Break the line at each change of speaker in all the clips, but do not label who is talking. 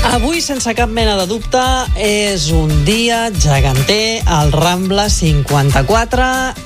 Avui, sense cap mena de dubte, és un dia geganter al Rambla 54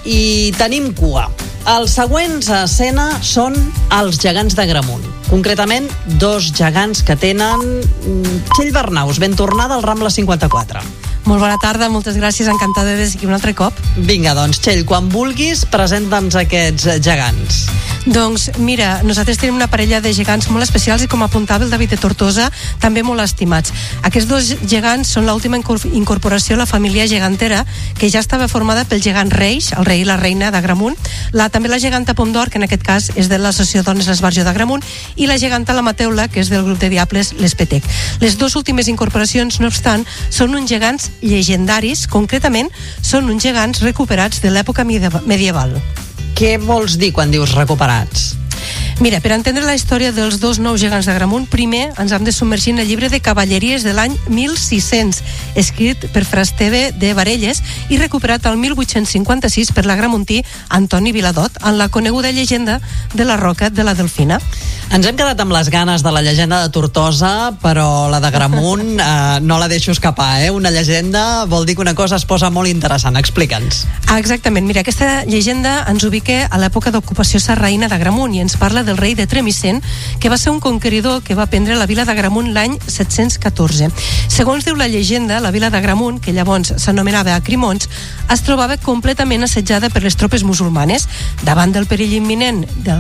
i tenim cua. Els següents a escena són els gegants d'Agramunt. Concretament, dos gegants que tenen... Txell Bernaus, ben tornada al Rambla 54.
Molt bona tarda, moltes gràcies, encantada de ser aquí un altre cop.
Vinga, doncs, Txell, quan vulguis, presenta'ns aquests gegants.
Doncs mira, nosaltres tenim una parella de gegants molt especials i, com apuntava el David de Tortosa, també molt estimats. Aquests dos gegants són l'última incorporació a la família gegantera, que ja estava formada pel gegant Reix, el rei i la reina d'Agramunt, també la geganta Pom d'Or, que en aquest cas és de l'Associació Dones l'Esbarjo d'Agramunt, i la geganta La Mateula, que és del grup de diables l'Espetec. Les dues últimes incorporacions, no obstant, són uns gegants llegendaris, concretament són uns gegants recuperats de l'època medieval.
Què vols dir quan dius recuperats?
Mira, per entendre la història dels dos nous gegants d'Agramunt, primer ens hem de submergir en el llibre de cavalleries de l'any 1600, escrit per Fra Esteve de Varelles i recuperat al 1856 per l'agramuntí Antoni Viladot, en la coneguda llegenda de la Roca de la Delfina.
Ens hem quedat amb les ganes de la llegenda de Tortosa, però la d'Agramunt no la deixo escapar, eh? Una llegenda vol dir que una cosa es posa molt interessant. Explica'ns.
Exactament. Mira, aquesta llegenda ens ubica a l'època d'ocupació sarraïna d'Agramunt i ens parla del rei de Tremissent, que va ser un conqueridor que va prendre la vila d'Agramunt l'any 714. Segons diu la llegenda, la vila d'Agramunt, que llavors s'anomenava Acrimons, es trobava completament assetjada per les tropes musulmanes. Davant del perill imminent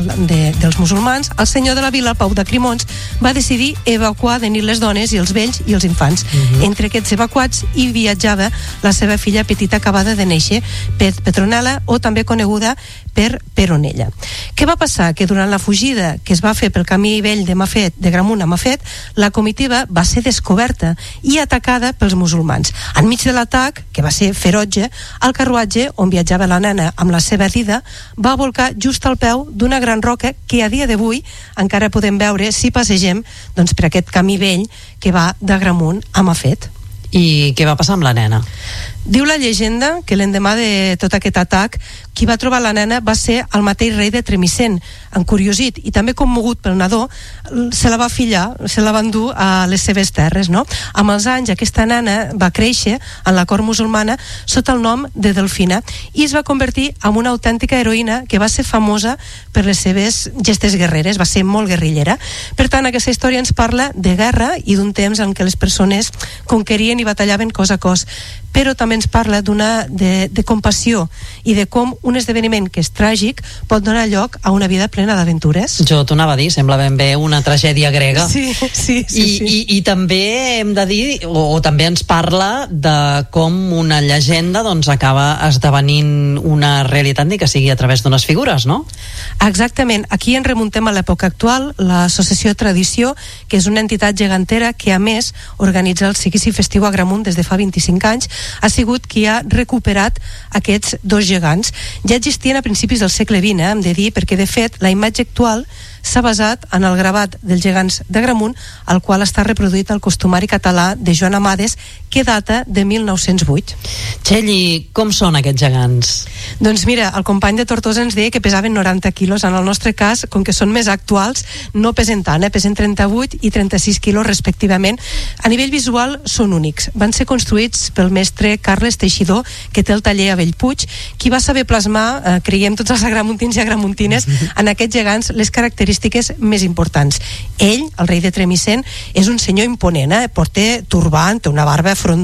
dels musulmans, el senyor de la vila, Pau d'Acrimons, va decidir evacuar de nit les dones i els vells i els infants. Entre aquests evacuats hi viatjava la seva filla petita acabada de néixer, Petronella, o també coneguda per Peronella. Què va passar? Que durant la fugida que es va fer pel camí vell de Gramunt a Mafet, la comitiva va ser descoberta i atacada pels musulmans. Enmig de l'atac, que va ser ferotge, el carruatge on viatjava la nena amb la seva dida va volcar just al peu d'una gran roca que a dia d'avui encara podem veure si passegem per aquest camí vell que va d'Agramunt a Mafet.
I què va passar amb la nena?
Diu la llegenda que l'endemà de tot aquest atac, qui va trobar la nena va ser el mateix rei de Tremissent. Encuriosit i també commogut pel nadó, se la va fillar, se la va endur a les seves terres, no? Amb els anys, aquesta nena va créixer en la cort musulmana sota el nom de Delfina i es va convertir en una autèntica heroïna que va ser famosa per les seves gestes guerreres, va ser molt guerrillera. Per tant, aquesta història ens parla de guerra i d'un temps en què les persones conquerien i batallaven cos a cos, però també ens parla de compassió i de com un esdeveniment que és tràgic pot donar lloc a una vida plena d'aventures.
Jo t'ho anava a dir, sembla ben bé una tragèdia grega.
Sí.
I també hem de dir, o també ens parla de com una llegenda acaba esdevenint una realitat, ni que sigui a través d'unes figures, no?
Exactament. Aquí ens remuntem a l'època actual. L'Associació Tradició, que és una entitat gegantera que a més organitza el seguici festiu a Agramunt des de fa 25 anys, ha sigut qui ha recuperat aquests dos gegants. Ja existien a principis del segle XX, hem de dir, perquè de fet la imatge actual s'ha basat en el gravat dels gegants d'Agramunt, el qual està reproduït al costumari català de Joan Amades, que data de 1908.
Txell, i com són aquests gegants?
Doncs mira, el company de Tortosa ens deia que pesaven 90 quilos. En el nostre cas, com que són més actuals, no pesen tant, pesen 38 i 36 quilos respectivament. A nivell visual són únics. Van ser construïts pel mestre Carles Teixidor, que té el taller a Bellpuig, qui va saber plasmar, creiem tots els agramuntins i agramuntines, en aquests gegants les característiques més importants. Ell, el rei de Tremissent, és un senyor imponent, porta turbant, té una barba frondosa,